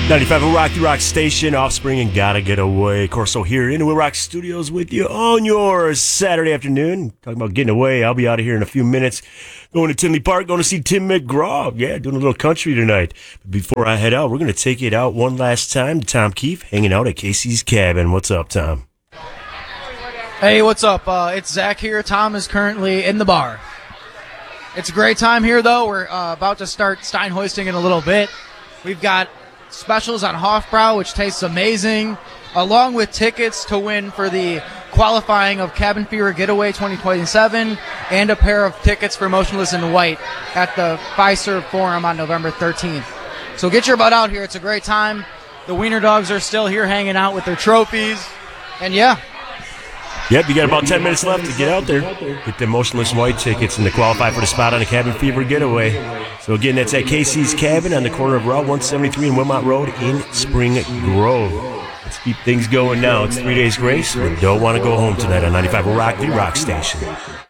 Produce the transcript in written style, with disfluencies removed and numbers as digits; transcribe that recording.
95 Will Rock, the Rock Station, Offspring, and Gotta Get Away. Corso here in the Will Rock Studios with you on your Saturday afternoon. Talking about getting away, I'll be out of here in a few minutes. Going to Tinley Park, going to see Tim McGraw. Yeah, doing a little country tonight. But before I head out, we're going to take it out one last time to Tom Keefe, hanging out at Casey's Cabin. What's up, Tom? Hey, what's up? It's Zach here. Tom is currently in the bar. It's a great time here, though. We're about to start Stein hoisting in a little bit. We've got specials on Hofbrau, which tastes amazing, along with tickets to win for the qualifying of Cabin Fever Getaway 2027 and a pair of tickets for Motionless in White at the Fiserv Forum on November 13th. So get your butt out here. It's a great time. The Wiener Dogs are still here hanging out with their trophies. And yeah. Yep, you got about 10 minutes left to get out there. Get the Motionless in White tickets and to qualify for the spot on the Cabin Fever Getaway. So again, that's at Casey's Cabin on the corner of Route 173 and Wilmot Road in Spring Grove. Let's keep things going now. It's 3 days grace. We don't want to go home tonight on 95 Will Rock, the Rock Station.